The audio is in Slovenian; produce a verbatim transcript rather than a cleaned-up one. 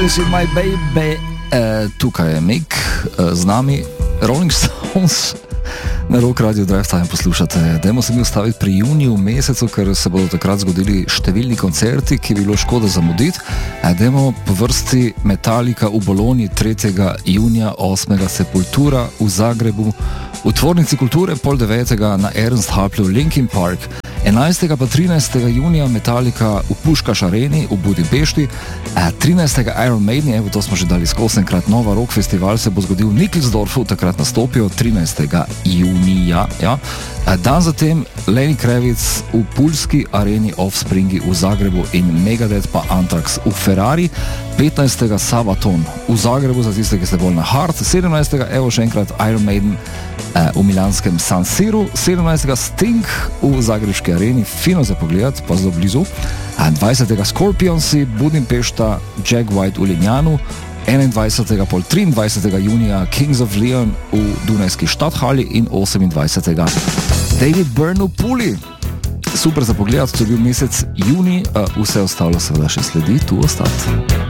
Lucy, my baby. E, tukaj je Mick, e, z nami Rolling Stones na Rock Radio Drive Time poslušate. Dajmo se mi ustaviti pri juniju mesecu, ker se bodo takrat zgodili številni koncerti, ki bi bilo škoda zamuditi. E, dajmo po vrsti Metallica v Bologni tretjega junija, osmega Sepultura v Zagrebu, v Tvornici kulture pol devetega na Ernst Happlu Linkin Park, enajstega pa trinajstega junija Metallica v Puškaš areni v Budimpešti, trinajstega Iron Maiden, evo to smo že dali skosenkrat, Nova Rock festival se bo zgodil v Nickelsdorfu, takrat nastopijo trinajstega junija. Ja. Dan zatem Lenny Kravitz v Pulski areni, Offspringi v Zagrebu in Megadeth pa Anthrax v Ferrari, petnajstega Sabaton v Zagrebu, za tiste, ki ste bolj na hard, sedemnajstega evo še enkrat Iron Maiden v milanskem San Siru, sedemnajstega Sting v zagrebški areni, fino za pogled, pa zelo blizu, dvajsetega Scorpionsi, Budimpešta, Jack White v Linjanu, enaindvajsetega pol triindvajsetega junija Kings of Leon v Dunajski Stadthali in osemindvajsetega David Byrne v Puli. Super za pogled, to je bil mesec juni, vse ostalo seveda še sledi, tu ostati.